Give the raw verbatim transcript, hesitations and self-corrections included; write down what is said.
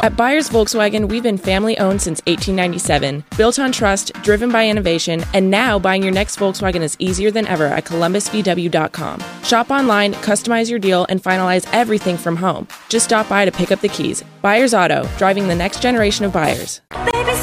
At Byers Volkswagen, we've been family-owned since eighteen ninety-seven, built on trust, driven by innovation, and now buying your next Volkswagen is easier than ever at columbus v w dot com. Shop online, customize your deal, and finalize everything from home. Just stop by to pick up the keys. Byers Auto, driving the next generation of buyers. Baby,